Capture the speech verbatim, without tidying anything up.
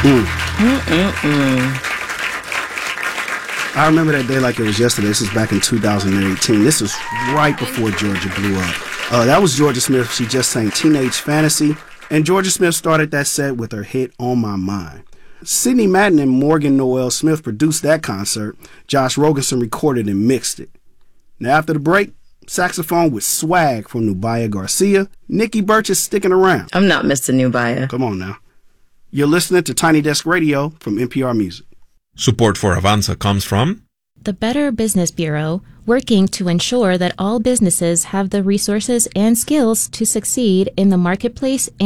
Mm. Mm-mm-mm. I remember that day like it was yesterday. This is back in two thousand eighteen. This was right before Georgia blew up. Uh, that was Georgia Smith. She just sang Teenage Fantasy. And Georgia Smith started that set with her hit On My Mind. Sidney Madden and Morgan Noel Smith produced that concert. Josh Rogerson recorded and mixed it. Now after the break, saxophone with swag from Nubia Garcia. Nikki Burch is sticking around. I'm not Mister Nubia. Come on now. You're listening to Tiny Desk Radio from N P R Music. Support for Avanza comes from the Better Business Bureau, working to ensure that all businesses have the resources and skills to succeed in the marketplace